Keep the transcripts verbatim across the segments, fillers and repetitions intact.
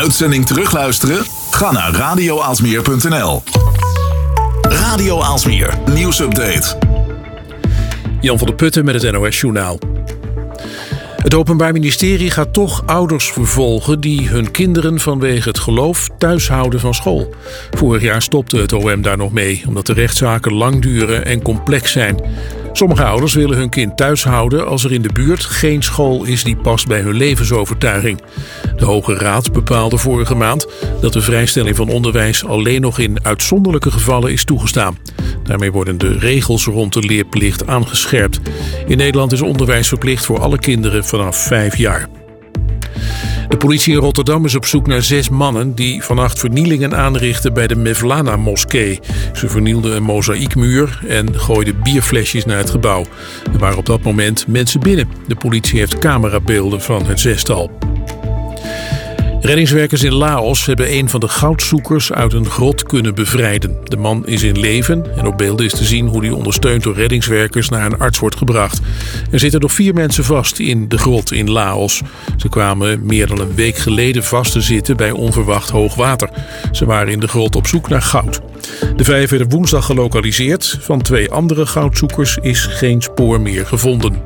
uitzending terugluisteren? Ga naar radio aalsmeer punt n l. Radio Aalsmeer, nieuwsupdate. Jan van der Putten met het N O S-journaal. Het Openbaar Ministerie gaat toch ouders vervolgen die hun kinderen vanwege het geloof thuis houden van school. Vorig jaar stopte het O M daar nog mee, omdat de rechtszaken lang duren en complex zijn. Sommige ouders willen hun kind thuis houden als er in de buurt geen school is die past bij hun levensovertuiging. De Hoge Raad bepaalde vorige maand dat de vrijstelling van onderwijs alleen nog in uitzonderlijke gevallen is toegestaan. Daarmee worden de regels rond de leerplicht aangescherpt. In Nederland is onderwijs verplicht voor alle kinderen vanaf vijf jaar. De politie in Rotterdam is op zoek naar zes mannen die vannacht vernielingen aanrichten bij de Mevlana-moskee. Ze vernielden een mozaïekmuur en gooiden bierflesjes naar het gebouw. Er waren op dat moment mensen binnen. De politie heeft camerabeelden van het zestal. Reddingswerkers in Laos hebben een van de goudzoekers uit een grot kunnen bevrijden. De man is in leven en op beelden is te zien hoe hij ondersteund door reddingswerkers naar een arts wordt gebracht. Er zitten nog vier mensen vast in de grot in Laos. Ze kwamen meer dan een week geleden vast te zitten bij onverwacht hoog water. Ze waren in de grot op zoek naar goud. De vijf werden woensdag gelokaliseerd. Van twee andere goudzoekers is geen spoor meer gevonden.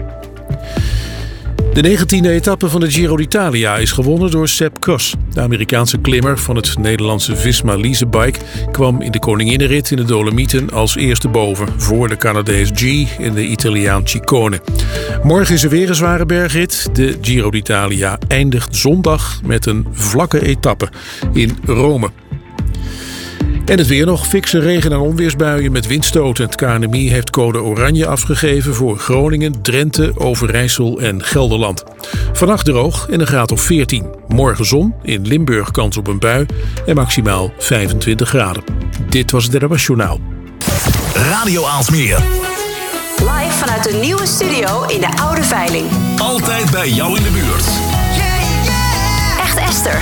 De negentiende etappe van de Giro d'Italia is gewonnen door Sepp Kuss. De Amerikaanse klimmer van het Nederlandse Visma Leasebike kwam in de koninginnenrit in de Dolomieten als eerste boven, voor de Canadees G en de Italiaan Ciccone. Morgen is er weer een zware bergrit. De Giro d'Italia eindigt zondag met een vlakke etappe in Rome. En het weer nog. Fikse regen- en onweersbuien met windstoten. Het K N M I heeft code oranje afgegeven voor Groningen, Drenthe, Overijssel en Gelderland. Vannacht droog en een graad of veertien. Morgen zon, in Limburg kans op een bui en maximaal vijfentwintig graden. Dit was het N O S-journaal. Radio Aalsmeer. Live vanuit de nieuwe studio in de Oude Veiling. Altijd bij jou in de buurt. Echt Esther.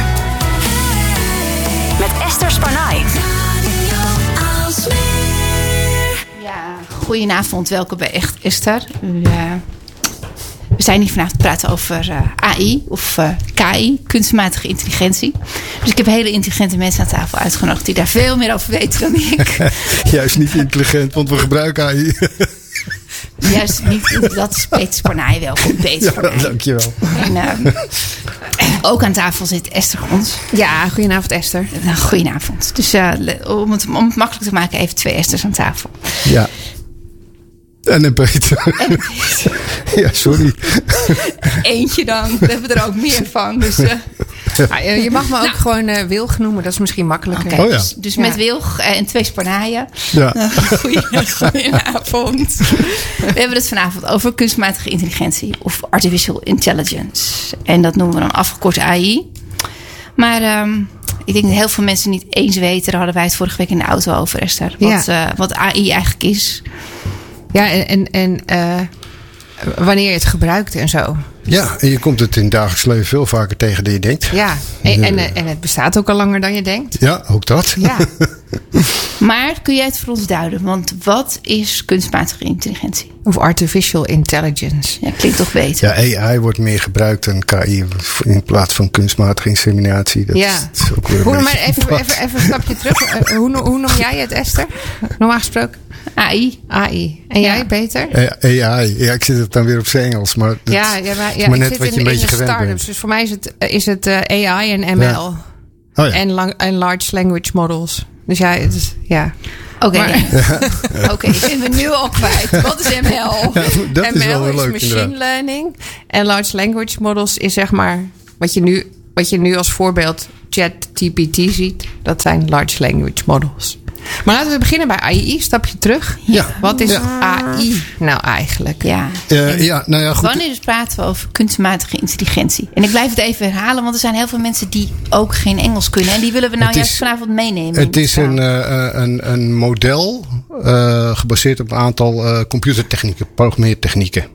Met Esther Spanay. Ja, goedenavond. Welkom bij Echt Esther. U, uh, we zijn hier vanavond te praten over uh, A I of uh, K I, kunstmatige intelligentie. Dus ik heb hele intelligente mensen aan tafel uitgenodigd die daar veel meer over weten dan ik. Juist niet intelligent, want we gebruiken A I. Juist niet, dat is Peter Spanay. Welkom, Peter Spanay. Ja, dankjewel. En, uh, ook aan tafel zit Esther Gons. Ja, goedenavond Esther. Nou, goedenavond. Dus uh, om, het, om het makkelijk te maken, even twee Esters aan tafel. Ja. En een Peter. En Peter. Ja, sorry. Eentje dan. We hebben er ook meer van. Dus, uh, ja, je mag me ook nou, gewoon uh, Wilg noemen. Dat is misschien makkelijker. Okay, oh, ja. Dus, dus ja. met Wilg uh, en twee Spanaaien. Ja. Uh, goeie, goedenavond. We hebben het vanavond over kunstmatige intelligentie. Of artificial intelligence. En dat noemen we dan afgekort A I. Maar um, ik denk dat heel veel mensen niet eens weten. Daar hadden wij het vorige week in de auto over, Esther. Wat, ja. uh, wat A I eigenlijk is. Ja, en, en uh, wanneer je het gebruikt en zo. Ja, en je komt het in het dagelijks leven veel vaker tegen dan je denkt. Ja, en, en, en het bestaat ook al langer dan je denkt. Ja, ook dat. Ja. Maar kun jij het voor ons duiden? Want wat is kunstmatige intelligentie? Of artificial intelligence. Ja, klinkt toch beter. Ja, A I wordt meer gebruikt dan K I in plaats van kunstmatige inseminatie. Dat ja. is ook weer een hoe, maar beetje even, even, even een stapje terug. Uh, hoe, hoe noem jij het, Esther? Normaal gesproken? A I. A I. En jij, ja. Peter? Uh, A I. Ja, ik zit het dan weer op zijn Engels. Maar dat ja, ja, maar, ja, maar ik net zit wat in, je een in beetje de gewend startups. bent. Dus voor mij is het, is het uh, A I en M L. Ja. Oh, ja. En, lang, en large language models. Dus ja, het is, ja. Oké, okay, ja. Oké, okay, zijn we nu al kwijt. Wat is M L? Ja, dat M L is wel is leuk, machine inderdaad. learning. En large language models is zeg maar wat je nu, wat je nu als voorbeeld ChatGPT ziet. Dat zijn large language models. Maar laten we beginnen bij A I. Stapje terug. Ja. Wat is ja. A I nou eigenlijk? Ja. Uh, ja, nou ja, goed. Wanneer dus praten we over kunstmatige intelligentie? En ik blijf het even herhalen, want er zijn heel veel mensen die ook geen Engels kunnen. En die willen we nou het juist is, vanavond meenemen. Het is een, uh, een, een model uh, gebaseerd op een aantal uh, computertechnieken, programmeertechnieken.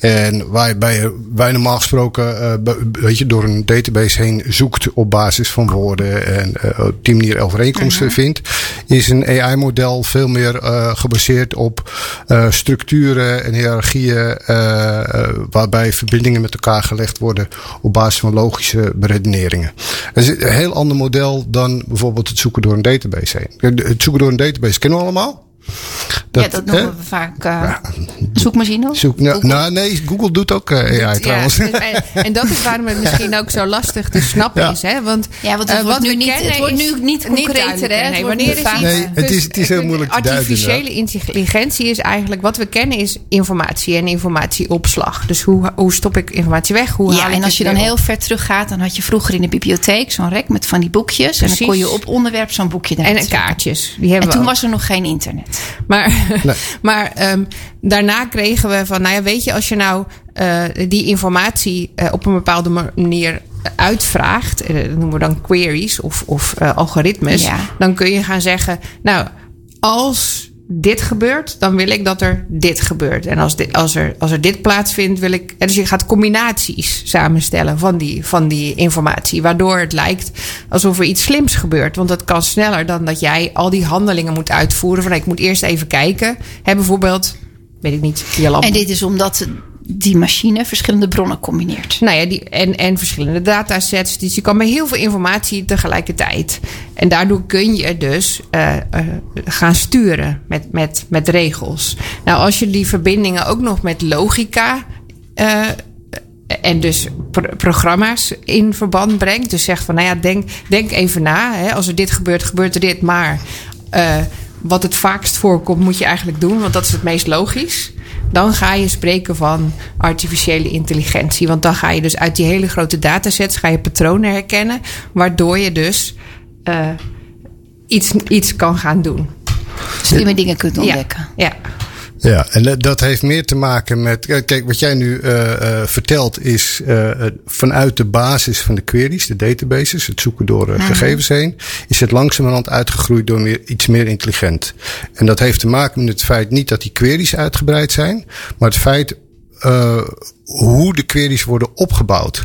En waarbij wij normaal gesproken uh, weet je, door een database heen zoekt op basis van woorden en uh, op die manier overeenkomsten uh-huh. vindt, is een A I-model veel meer uh, gebaseerd op uh, structuren en hiërarchieën uh, uh, waarbij verbindingen met elkaar gelegd worden op basis van logische beredeneringen. Dat is een heel ander model dan bijvoorbeeld het zoeken door een database heen. Het zoeken door een database kennen we allemaal. Dat, ja, dat noemen we vaak uh, ja, zoekmachine. Zoek, nou, nou, nee, Google doet ook uh, A I ja, trouwens. En, en dat is waarom het misschien ook zo lastig te snappen ja. is. Hè? Want, ja, want het, uh, wordt, wat nu niet, het wordt nu niet concreter. Hè? Nee, wanneer is nee, het is, het is heel moeilijk te duiden. Artificiële intelligentie is eigenlijk, wat we kennen is informatie en informatieopslag. Dus hoe, hoe stop ik informatie weg? Hoe ja, en als je dan heel ver teruggaat, dan had je vroeger in de bibliotheek zo'n rek met van die boekjes. Precies. En dan kon je op onderwerp zo'n boekje erin en kaartjes. Die hebben en toen we was er nog geen internet. Maar, nee. maar um, daarna kregen we van, nou ja, weet je, als je nou uh, die informatie uh, op een bepaalde manier uitvraagt, uh, dat noemen we dan queries of, of uh, algoritmes, ja. dan kun je gaan zeggen, nou, als dit gebeurt, dan wil ik dat er dit gebeurt. En als, dit, als, er, als er dit plaatsvindt, wil ik. Dus je gaat combinaties samenstellen van die, van die informatie. Waardoor het lijkt alsof er iets slims gebeurt. Want dat kan sneller dan dat jij al die handelingen moet uitvoeren. Van ik moet eerst even kijken. Hè, bijvoorbeeld, weet ik niet, die lamp. En dit is omdat die machine verschillende bronnen combineert. Nou ja, die, en, en verschillende datasets. Dus je kan met heel veel informatie tegelijkertijd. En daardoor kun je dus uh, uh, gaan sturen met, met, met regels. Nou, als je die verbindingen ook nog met logica uh, en dus pro- programma's in verband brengt. Dus zeg van, nou ja, denk, denk even na. Hè, als er dit gebeurt, gebeurt er dit. Maar uh, wat het vaakst voorkomt, moet je eigenlijk doen. Want dat is het meest logisch. Dan ga je spreken van artificiële intelligentie. Want dan ga je dus uit die hele grote datasets ga je patronen herkennen. Waardoor je dus uh, iets, iets kan gaan doen. Slimme dingen kunt ontdekken. Ja, ja. Ja, en dat heeft meer te maken met. Kijk, wat jij nu uh, uh, vertelt is uh, vanuit de basis van de queries, de databases, het zoeken door uh, mm-hmm. gegevens heen, is het langzamerhand uitgegroeid door meer, iets meer intelligent. En dat heeft te maken met het feit niet dat die queries uitgebreid zijn, maar het feit uh, hoe de queries worden opgebouwd.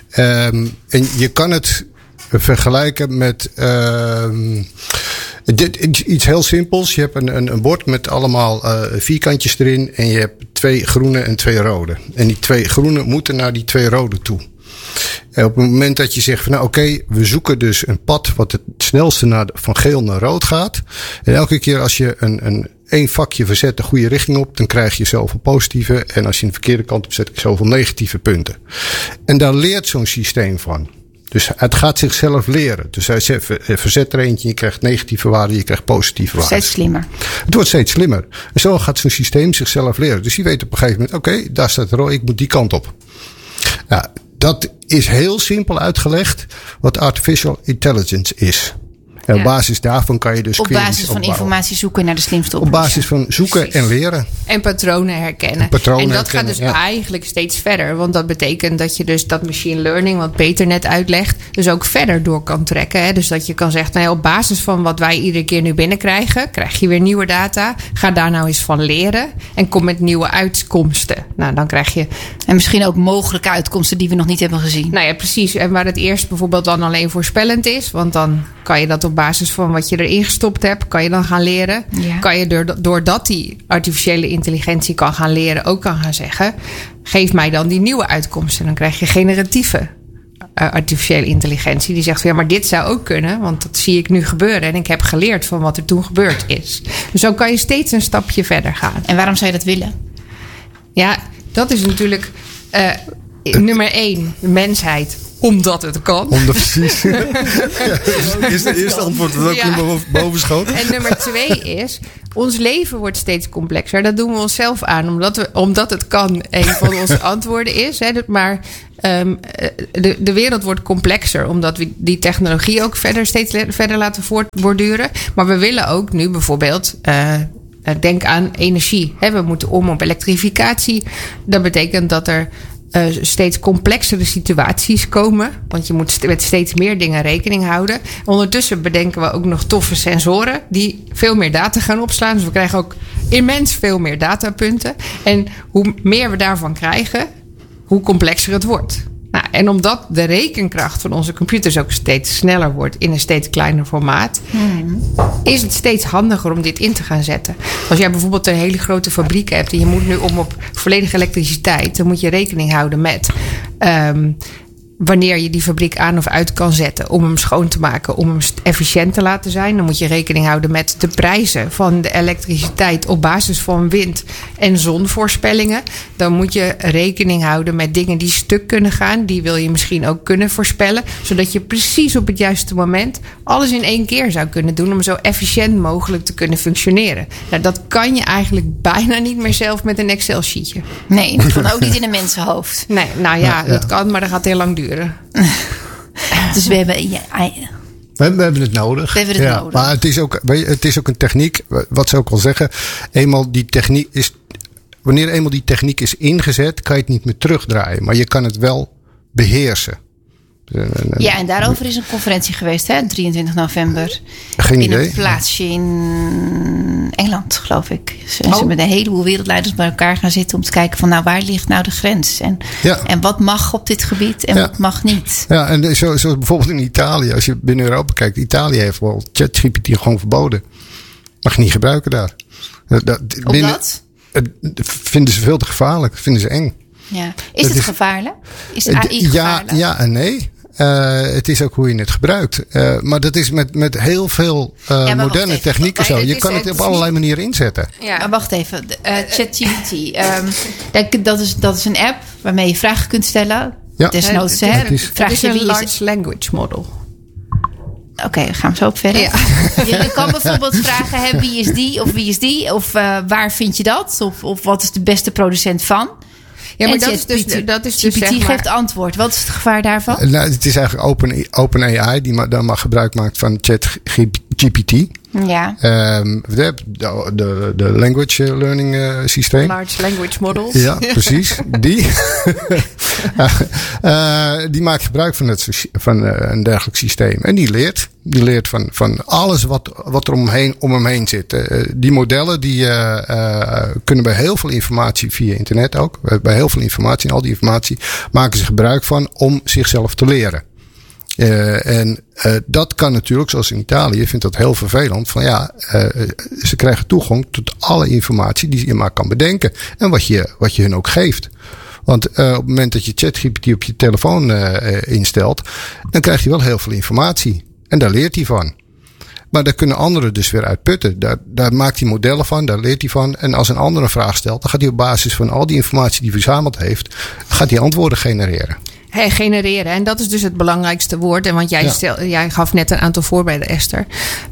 Um, en je kan het vergelijken met uh, dit, iets heel simpels. Je hebt een, een, een bord met allemaal uh, vierkantjes erin en je hebt twee groene en twee rode. En die twee groene moeten naar die twee rode toe. En op het moment dat je zegt van nou oké, okay, we zoeken dus een pad wat het snelste naar de, van geel naar rood gaat. En elke keer als je een, een één vakje verzet de goede richting op, dan krijg je zoveel positieve. En als je de verkeerde kant op zet, zoveel negatieve punten. En daar leert zo'n systeem van. Dus het gaat zichzelf leren. Dus hij verzet er eentje, je krijgt negatieve waarden, je krijgt positieve waarden. Steeds slimmer. Het wordt steeds slimmer. En zo gaat zo'n systeem zichzelf leren. Dus die weet op een gegeven moment, oké, okay, daar staat rood, ik moet die kant op. Nou, dat is heel simpel uitgelegd wat artificial intelligence is. En op basis daarvan kan je dus op basis van opbouwen. Informatie zoeken naar de slimste oplossing. Op basis van zoeken Precies. en leren. En patronen herkennen. En, patronen en dat herkennen, gaat dus ja. eigenlijk steeds verder. Want dat betekent dat je dus dat machine learning, wat Peter net uitlegt, dus ook verder door kan trekken. Hè? Dus dat je kan zeggen, nou ja, op basis van wat wij iedere keer nu binnenkrijgen, krijg je weer nieuwe data. Ga daar nou eens van leren. En kom met nieuwe uitkomsten. Nou, dan krijg je. En misschien ook mogelijke uitkomsten die we nog niet hebben gezien. Nou ja, precies. En waar het eerst bijvoorbeeld dan alleen voorspellend is. Want dan kan je dat op basis van wat je erin gestopt hebt, kan je dan gaan leren. Ja. Kan je doordat die artificiële intelligentie kan gaan leren, ook kan gaan zeggen, geef mij dan die nieuwe uitkomsten. Dan krijg je generatieve uh, artificiële intelligentie. Die zegt, ja, maar dit zou ook kunnen, want dat zie ik nu gebeuren. En ik heb geleerd van wat er toen gebeurd is. Dus zo kan je steeds een stapje verder gaan. En waarom zou je dat willen? Ja, dat is natuurlijk uh, nummer één, de mensheid. Omdat het kan. Omdat precies. Ja, is het eerste antwoord dat ook ja. in boven schoot. En nummer twee is, ons leven wordt steeds complexer. Dat doen we onszelf aan, omdat, we, omdat het kan. Een van onze antwoorden is. Hè, maar um, de, de wereld wordt complexer, omdat we die technologie ook verder steeds verder laten voortborduren. Maar we willen ook nu bijvoorbeeld. Uh, Denk aan energie. We moeten om op elektrificatie. Dat betekent dat er uh, steeds complexere situaties komen. Want je moet st- met steeds meer dingen rekening houden. Ondertussen bedenken we ook nog toffe sensoren die veel meer data gaan opslaan. Dus we krijgen ook immens veel meer datapunten. En hoe meer we daarvan krijgen, hoe complexer het wordt. Nou, en omdat de rekenkracht van onze computers ook steeds sneller wordt in een steeds kleiner formaat, hmm. is het steeds handiger om dit in te gaan zetten. Als jij bijvoorbeeld een hele grote fabriek hebt en je moet nu om op volledige elektriciteit, dan moet je rekening houden met Um, wanneer je die fabriek aan of uit kan zetten om hem schoon te maken, om hem efficiënt te laten zijn. Dan moet je rekening houden met de prijzen van de elektriciteit op basis van wind- en zonvoorspellingen. Dan moet je rekening houden met dingen die stuk kunnen gaan. Die wil je misschien ook kunnen voorspellen, zodat je precies op het juiste moment alles in één keer zou kunnen doen om zo efficiënt mogelijk te kunnen functioneren. Nou, dat kan je eigenlijk bijna niet meer zelf met een Excel-sheetje. Nee, dat kan ook niet in een mensenhoofd. Nee, nou ja, ja, dat kan, maar dat gaat heel lang duren. Dus we hebben, ja, we, we hebben het nodig. We hebben het ja, nodig. Maar het is, ook, het is ook een techniek, wat ze ook al zeggen. Eenmaal die techniek is, wanneer eenmaal die techniek is ingezet, kan je het niet meer terugdraaien. Maar je kan het wel beheersen. Ja, en daarover is een conferentie geweest, hè? drieëntwintig november. Geen in idee. een plaatsje in Engeland, geloof ik. Ze Oh. zijn met een heleboel wereldleiders bij elkaar gaan zitten om te kijken van, nou, waar ligt nou de grens? En, Ja. en wat mag op dit gebied en Ja. wat mag niet? Ja, en zo, zoals bijvoorbeeld in Italië. Als je binnen Europa kijkt. Italië heeft wel ChatGPT gewoon verboden. Mag je niet gebruiken daar. Dat, dat, Omdat? Het vinden ze veel te gevaarlijk. Vinden ze eng. Ja. Is Dat het is- gevaarlijk? Is A I ja, gevaarlijk? ja en nee. Uh, het is ook hoe je het gebruikt. Uh, maar dat is met, met heel veel uh, maar wacht moderne even. technieken Nee, zo. het Je is- kan het het op is allerlei manieren inzetten. Ja. Maar wacht even, de, uh, ChatGPT. Um, dat, dat, is, dat is een app waarmee je vragen kunt stellen. Ja. Desnoods, Het is- hè? het is- Vraag Het is je een wie is- large language model. Oké, okay, we gaan zo op verder. Ja. Je kan bijvoorbeeld vragen, hè, wie is die of wie is die? Of uh, waar vind je dat? Of, of wat is de beste producent van? Ja, maar En dat is dus, ChatGPT dat is dus G P T zeg maar, geeft antwoord. Wat is het gevaar daarvan? Uh, nou, het is eigenlijk open, open A I die ma- dan maar gebruik maakt van ChatGPT. Ja. Um, de, de, de language learning uh, systeem. large language models. Ja, precies. Die. uh, die maakt gebruik van, het, van uh, een dergelijk systeem. En die leert. Die leert van, van alles wat, wat er omheen, om hem heen zit. Uh, die modellen die uh, uh, kunnen bij heel veel informatie via internet ook. Bij heel veel informatie en al die informatie maken ze gebruik van om zichzelf te leren. Uh, en uh, dat kan natuurlijk, zoals in Italië, vindt dat heel vervelend. Van ja, uh, ze krijgen toegang tot alle informatie die je maar kan bedenken. En wat je, wat je hun ook geeft. Want uh, op het moment dat je ChatGPT op je telefoon uh, instelt, dan krijg je wel heel veel informatie. En daar leert hij van. Maar daar kunnen anderen dus weer uit putten. Daar, daar maakt hij modellen van, daar leert hij van. En als een ander een vraag stelt, dan gaat hij op basis van al die informatie die hij verzameld heeft, gaat hij antwoorden genereren. Hey, genereren. En dat is dus het belangrijkste woord. En want jij, Ja. stel, jij gaf net een aantal voorbeelden, Esther.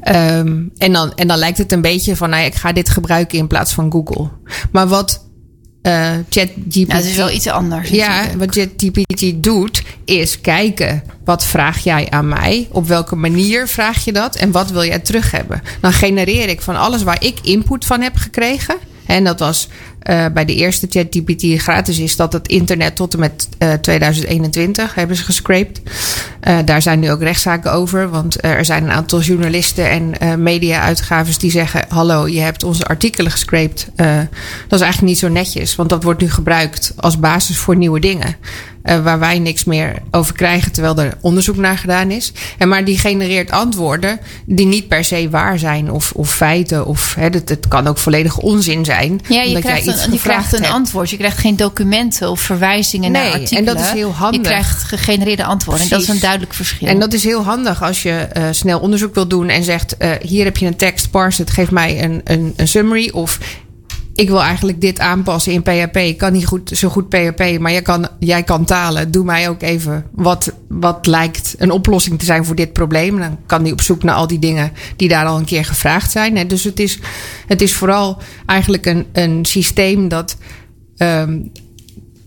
Um, en, dan, en dan lijkt het een beetje van, nou ja, ik ga dit gebruiken in plaats van Google. Maar wat uh, ChatGPT... Nou, het is wel iets anders. Ja, natuurlijk. wat ChatGPT doet, is kijken, wat vraag jij aan mij? Op welke manier vraag je dat? En wat wil jij terug hebben? Dan genereer ik van alles waar ik input van heb gekregen. En dat was uh, bij de eerste ChatGPT die gratis is, dat het internet tot en met uh, tweeduizend eenentwintig hebben ze gescraped. Uh, daar zijn nu ook rechtszaken over. Want uh, er zijn een aantal journalisten en uh, media-uitgavers die zeggen, hallo, je hebt onze artikelen gescraped. Uh, dat is eigenlijk niet zo netjes. Want dat wordt nu gebruikt als basis voor nieuwe dingen. Uh, waar wij niks meer over krijgen, terwijl er onderzoek naar gedaan is. En maar die genereert antwoorden die niet per se waar zijn of, of feiten. Of hè, het, het kan ook volledig onzin zijn. Ja, je omdat krijgt jij iets een, je gevraagd krijgt een hebt. antwoord. Je krijgt geen documenten of verwijzingen Nee, naar en artikelen. dat is heel handig. Je krijgt gegenereerde antwoorden. En dat is Precies. een duidelijk verschil. En dat is heel handig als je uh, snel onderzoek wilt doen en zegt, uh, hier heb je een tekst, parse het, geef mij een, een, een summary. Of ik wil eigenlijk dit aanpassen in P H P. Ik kan niet goed, zo goed P H P, maar jij kan, jij kan talen. Doe mij ook even wat, wat lijkt een oplossing te zijn voor dit probleem. Dan kan die op zoek naar al die dingen die daar al een keer gevraagd zijn. Dus het is, het is vooral eigenlijk een, een systeem dat um,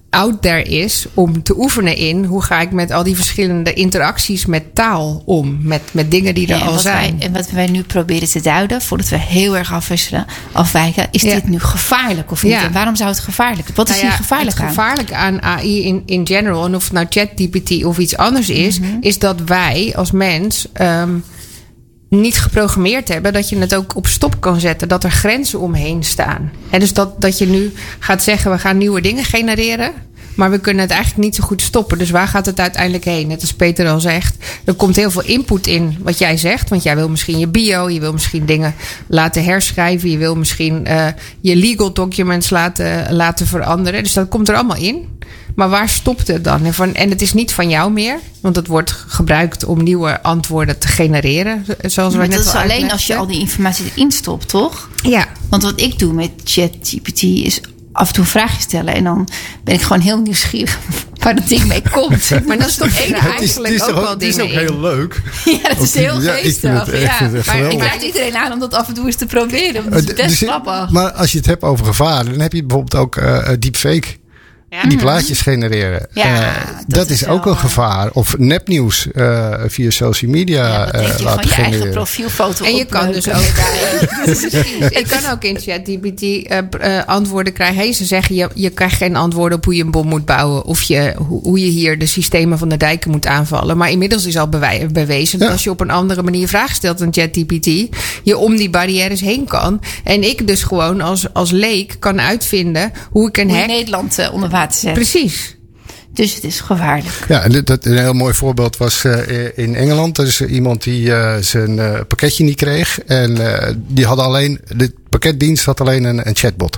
out there is om te oefenen in hoe ga ik met al die verschillende interacties met taal om. Met, met dingen die er Ja, en al wat zijn. Wij, en wat wij nu proberen te duiden, voordat we heel erg afwisselen, afwijken, is Ja. dit nu gevaarlijk of niet? Ja. En waarom zou het gevaarlijk? Wat is Nou ja, hier gevaarlijk het aan? gevaarlijke aan A I in, in general, en of het nou ChatGPT of iets anders is, Mhm. is dat wij als mens um, niet geprogrammeerd hebben dat je het ook op stop kan zetten. Dat er grenzen omheen staan. En dus dat, dat je nu gaat zeggen, we gaan nieuwe dingen genereren. Maar we kunnen het eigenlijk niet zo goed stoppen. Dus waar gaat het uiteindelijk heen? Net als Peter al zegt. Er komt heel veel input in wat jij zegt. Want jij wil misschien je bio. Je wil misschien dingen laten herschrijven. Je wil misschien uh, je legal documents laten, laten veranderen. Dus dat komt er allemaal in. Maar waar stopt het dan? En, van, en het is niet van jou meer. Want het wordt gebruikt om nieuwe antwoorden te genereren. Zoals Maar we net dat is al alleen als je uitlegden. al die informatie erin stopt, toch? Ja. Want wat ik doe met ChatGPT is af en toe een vraagje stellen. En dan ben ik gewoon heel nieuwsgierig waar dat ding mee komt. Maar dat is toch Eén eigenlijk Het is, het is ook toch wel ook, het is dingen ook heel in. leuk. Ja, dat is heel Ja, ik vind het geestig. echt- Ja, vind het echt maar ik geweldig. raad iedereen aan om dat af en toe eens te proberen. Want het is Eh, best dus- grappig. Maar als je het hebt over gevaren, dan heb je bijvoorbeeld ook uh, deepfake. Ja. Die plaatjes genereren. Ja, Uh, dat dat is is ook wel, een gevaar. Of nepnieuws uh, via social media Ja, dat uh, denk je laten van je eigen genereren. profielfoto En je kan opleuken. dus ook je kan ook in ChatGPT uh, uh, antwoorden krijgen. Hey, ze zeggen je, je krijgt geen antwoorden op hoe je een bom moet bouwen. Of je, hoe, hoe je hier de systemen van de dijken moet aanvallen. Maar inmiddels is al bewij- bewezen dat Ja. als je op een andere manier vragen stelt aan ChatGPT, je om die barrières heen kan. En ik dus gewoon als, als leek kan uitvinden hoe ik een Hoe je hack... Nederland uh, onder water zet. Precies. Dus het is gevaarlijk. Ja, en dit- dat, een heel mooi voorbeeld was uh, in Engeland. Er is iemand die uh, zijn uh, pakketje niet kreeg. En uh, die had alleen, de pakketdienst had alleen een, een chatbot.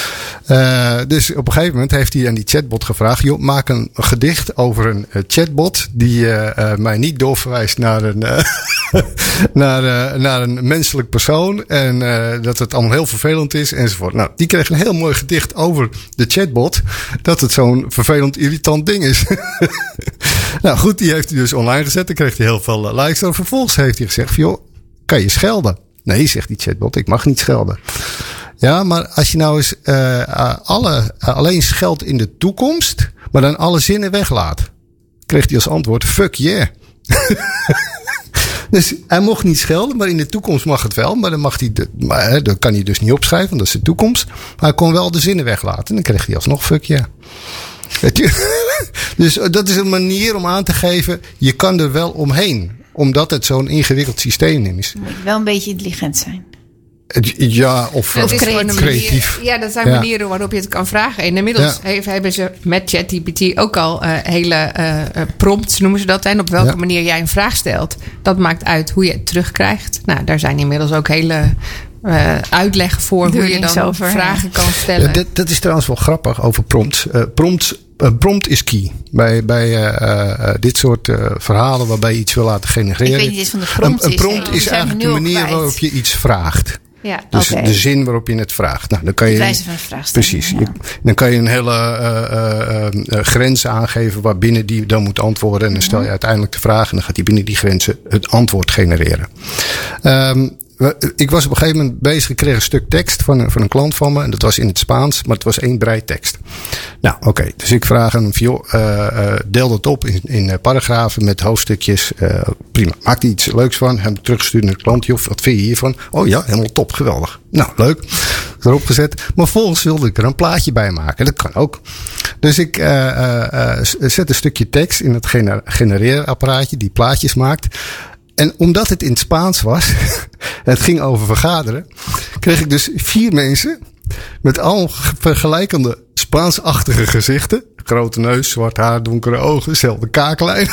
Uh, dus op een gegeven moment heeft hij aan die chatbot gevraagd: joh, maak een gedicht over een uh, chatbot die uh, uh, mij niet doorverwijst naar een, uh, naar, uh, naar een menselijk persoon. En uh, dat het allemaal heel vervelend is enzovoort. Nou, die kreeg een heel mooi gedicht over de chatbot. Dat het zo'n vervelend, irritant ding is. Nou goed, die heeft hij dus online gezet. Dan kreeg hij heel veel uh, likes. En vervolgens heeft hij gezegd: joh, kan je schelden? Nee, zegt die chatbot, ik mag niet schelden. Ja, maar als je nou eens uh, alle, uh, alleen scheldt in de toekomst, maar dan alle zinnen weglaat, kreeg hij als antwoord: fuck yeah. Dus hij mocht niet schelden, maar in de toekomst mag het wel. Maar dan, mag hij de, maar, hè, dat kan hij dus niet opschrijven, want dat is de toekomst. Maar hij kon wel de zinnen weglaten. En dan kreeg hij alsnog fuck yeah. Dus dat is een manier om aan te geven, je kan er wel omheen. Omdat het zo'n ingewikkeld systeem is. Moet je wel een beetje intelligent zijn. Ja, of Het is uh, gewoon een creatief. manier, ja, dat zijn Ja. manieren waarop je het kan vragen. En inmiddels Ja. heeft, hebben ze met ChatGPT ook al uh, hele uh, prompts, noemen ze dat. En op welke Ja. manier jij een vraag stelt. Dat maakt uit hoe je het terugkrijgt. Nou, daar zijn inmiddels ook hele uh, uitleggen voor hoe je Learnings dan over, vragen ja. kan stellen. Ja, dat, dat is trouwens wel grappig over prompts. Uh, prompts uh, prompt is key. Bij, bij uh, uh, dit soort uh, verhalen waarbij je iets wil laten genereren. Ik weet niet eens van de prompt Een, een is, prompt hè. is Die zijn we eigenlijk nu de al manier kwijt. waarop je iets vraagt. Ja. Dus Oké. de zin waarop je het vraagt. Nou, dan kan je, De wijze van vraag stellen, precies. ja. Je- dan kan je een hele uh, uh, uh, grens aangeven waarbinnen die dan moet antwoorden. En dan stel je uiteindelijk de vraag en dan gaat hij binnen die grenzen het antwoord genereren. Um, we- ik was op een gegeven moment bezig. Ik kreeg een stuk tekst van, een- van een klant van me. En dat was in het Spaans, maar het was één brei tekst. Nou, oké. Okay, dus ik vraag hem, joh, uh, uh, deel dat op in, in uh, paragrafen met hoofdstukjes. Uh, prima. Maak er iets leuks van. Heb ik teruggestuurd naar de klant. Joh, wat vind je hiervan? Oh ja, helemaal top. Geweldig. Nou, leuk. Erop gezet. Maar volgens wilde ik er een plaatje bij maken. Dat kan ook. Dus ik uh, uh, uh, zet een stukje tekst in het gener- genereerapparaatje die plaatjes maakt. En omdat het in het Spaans was, het ging over vergaderen, kreeg ik dus vier mensen met al vergelijkende Spaansachtige gezichten. Grote neus, zwart haar, donkere ogen, zelfde kaaklijn.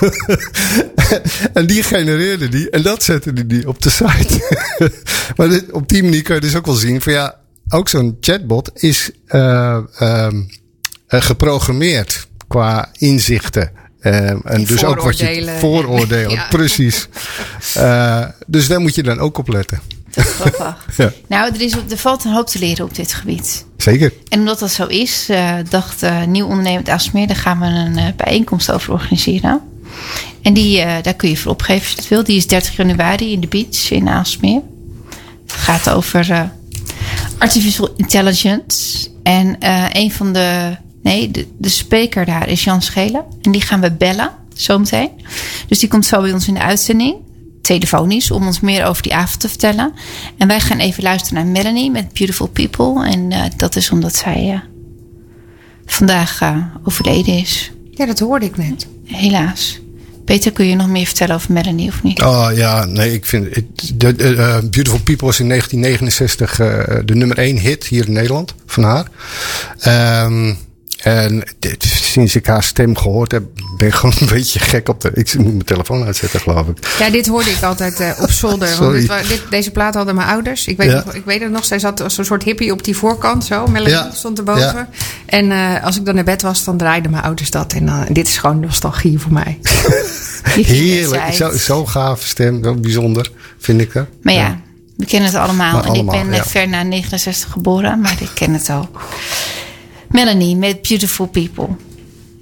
En die genereerde die en dat zette die, die op de site. Maar dit, op die manier kun je dus ook wel zien van ja, ook zo'n chatbot is uh, um, uh, geprogrammeerd qua inzichten. Uh, en dus ook wat je vooroordelen. vooroordelen, Ja. precies. Uh, dus daar moet je dan ook op letten. Grappig. Ja. Nou, er, is, er valt een hoop te leren op dit gebied. Zeker. En omdat dat zo is, uh, dacht uh, Nieuw Ondernemend Aalsmeer, daar gaan we een uh, bijeenkomst over organiseren. En die, uh, daar kun je voor opgeven als je het wil. Die is dertig januari in de Beach in Aalsmeer. Het gaat over uh, artificial intelligence. En uh, een van de Nee, de, de spreker daar is Jan Schelen. En die gaan we bellen, zometeen. Dus die komt zo bij ons in de uitzending. Telefonisch, om ons meer over die avond te vertellen. En wij gaan even luisteren naar Melanie met Beautiful People. En uh, dat is omdat zij uh, vandaag uh, overleden is. Ja, dat hoorde ik net. Helaas. Peter, kun je nog meer vertellen over Melanie of niet? Oh ja, nee, ik vind het. De, de, uh, Beautiful People was in negentien negenenzestig uh, de nummer één hit hier in Nederland van haar. Um, en dit, sinds ik haar stem gehoord heb, ben ik gewoon een beetje gek op de. Ik moet mijn telefoon uitzetten, geloof ik. Ja, dit hoorde ik altijd uh, op zolder. Want dit, dit, deze plaat hadden mijn ouders. Ik weet, ja. nog, ik weet het nog, zij zat als een soort hippie op die voorkant zo. Melanie ja. stond erboven. Ja. En uh, als ik dan naar bed was, dan draaiden mijn ouders dat. En uh, dit is gewoon nostalgie voor mij. Heerlijk, zo, zo gaaf stem, zo bijzonder, vind ik dat. Maar ja, ja. we kennen het allemaal. Maar en allemaal, ik ben ja. ver na negenenzestig geboren, maar ik ken het al. Melanie met Beautiful People.